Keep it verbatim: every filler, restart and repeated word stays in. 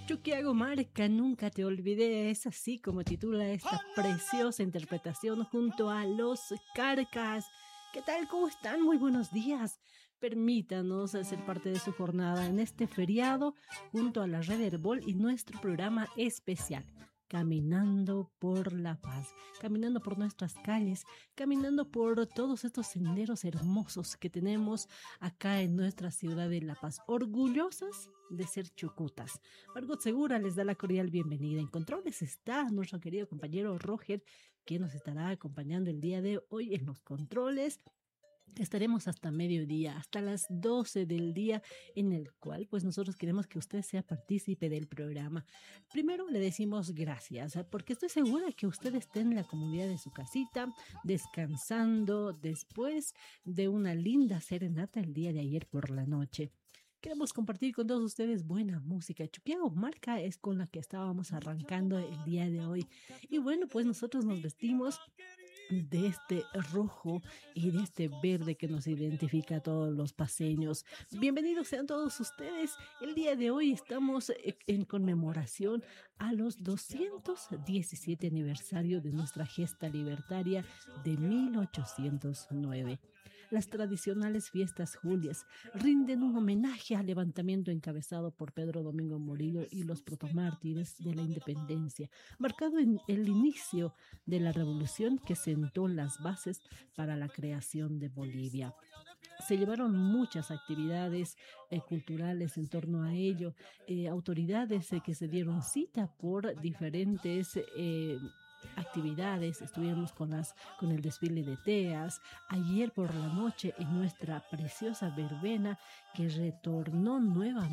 Chuquiago Marca, nunca te olvidé, es así como titula esta preciosa interpretación junto a los Carcas. ¿Qué tal? ¿Cómo están? Muy buenos días. Permítanos ser parte de su jornada en este feriado junto a la Red Herbol y nuestro programa especial. Caminando por la paz, caminando por nuestras calles, caminando por todos estos senderos hermosos que tenemos acá en nuestra ciudad de La Paz, orgullosas de ser chucutas. Margot Segura les da la cordial bienvenida. En controles está nuestro querido compañero Roger, quien nos estará acompañando el día de hoy en los controles. Estaremos hasta mediodía, hasta las doce del día, en el cual pues nosotros queremos que usted sea partícipe del programa. Primero le decimos gracias, porque estoy segura que usted esté en la comunidad de su casita, descansando después de una linda serenata el día de ayer por la noche. Queremos compartir con todos ustedes buena música. Chuquiago Marca es con la que estábamos arrancando el día de hoy. Y bueno, pues nosotros nos vestimos de este rojo y de este verde que nos identifica a todos los paseños. Bienvenidos sean todos ustedes. El día de hoy estamos en conmemoración a los doscientos diecisiete aniversario de nuestra gesta libertaria de mil ochocientos nueve. Las tradicionales fiestas Julias rinden un homenaje al levantamiento encabezado por Pedro Domingo Murillo y los protomártires de la independencia, marcado en el inicio de la revolución que sentó las bases para la creación de Bolivia. Se llevaron muchas actividades eh, culturales en torno a ello, eh, autoridades eh, que se dieron cita por diferentes eh, actividades. Estuvimos con las con el desfile de teas ayer por la noche en nuestra preciosa verbena que retornó nuevamente